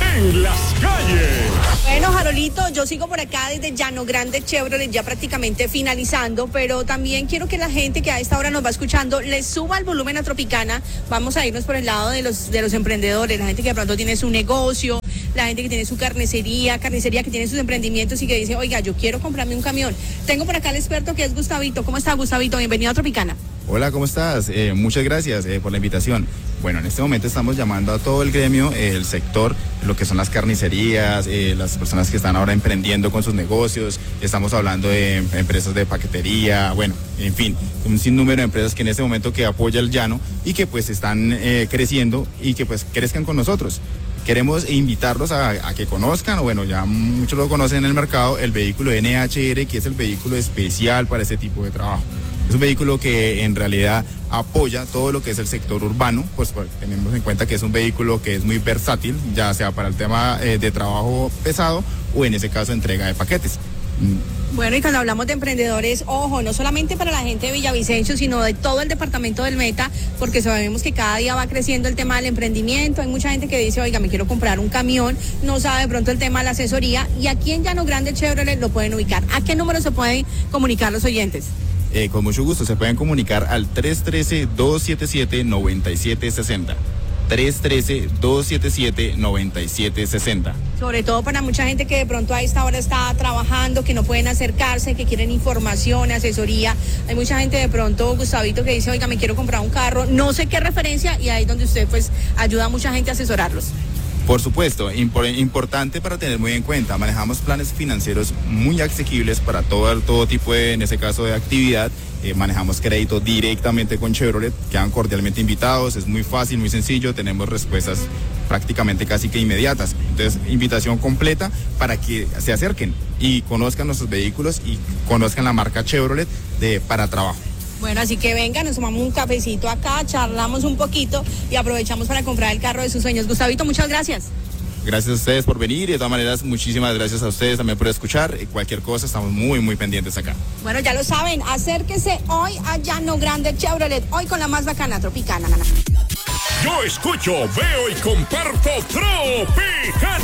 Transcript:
en las calles. Bueno, Jarolito, yo sigo por acá desde Llano Grande Chevrolet, ya prácticamente finalizando, pero también quiero que la gente que a esta hora nos va escuchando le suba el volumen a Tropicana. Vamos a irnos por el lado de los emprendedores, la gente que de pronto tiene su negocio, la gente que tiene su carnicería que tiene sus emprendimientos y que dice, oiga, yo quiero comprarme un camión. Tengo por acá al experto que es Gustavito. ¿Cómo está, Gustavito? Bienvenido a Tropicana. Hola, ¿cómo estás? Muchas gracias por la invitación. Bueno, en este momento estamos llamando a todo el gremio, el sector, lo que son las carnicerías, las personas que están ahora emprendiendo con sus negocios. Estamos hablando de empresas de paquetería, bueno, en fin, un sinnúmero de empresas que en este momento que apoya el llano y que pues están creciendo y que pues crezcan con nosotros. Queremos invitarlos a que conozcan, o bueno, ya muchos lo conocen en el mercado, el vehículo NHR, que es el vehículo especial para este tipo de trabajo. Es un vehículo que en realidad apoya todo lo que es el sector urbano, pues tenemos en cuenta que es un vehículo que es muy versátil, ya sea para el tema de trabajo pesado o en ese caso entrega de paquetes. Bueno, y cuando hablamos de emprendedores, ojo, no solamente para la gente de Villavicencio, sino de todo el departamento del Meta, porque sabemos que cada día va creciendo el tema del emprendimiento. Hay mucha gente que dice, oiga, me quiero comprar un camión, no sabe de pronto el tema de la asesoría, y aquí en Llano Grande Chevrolet lo pueden ubicar. ¿A qué número se pueden comunicar los oyentes? Con mucho gusto, se pueden comunicar al 313-277-9760. 313-277-9760. Sobre todo para mucha gente que de pronto a esta hora está trabajando, que no pueden acercarse, que quieren información, asesoría. Hay mucha gente de pronto, Gustavito, que dice, oiga, me quiero comprar un carro, no sé qué referencia, y ahí es donde usted pues ayuda a mucha gente a asesorarlos. Por supuesto, importante para tener muy en cuenta, manejamos planes financieros muy asequibles para todo tipo de, en ese caso, de actividad. Manejamos crédito directamente con Chevrolet, quedan cordialmente invitados, es muy fácil, muy sencillo, tenemos respuestas prácticamente casi que inmediatas. Entonces, invitación completa para que se acerquen y conozcan nuestros vehículos y conozcan la marca Chevrolet para trabajo. Bueno, así que venga, nos tomamos un cafecito acá, charlamos un poquito y aprovechamos para comprar el carro de sus sueños. Gustavito, muchas gracias. Gracias a ustedes por venir y de todas maneras muchísimas gracias a ustedes también por escuchar. Cualquier cosa estamos muy pendientes acá. Bueno, ya lo saben, acérquese hoy a Llano Grande Chevrolet, hoy con la más bacana, Tropicana. Yo escucho, veo y comparto Tropicana.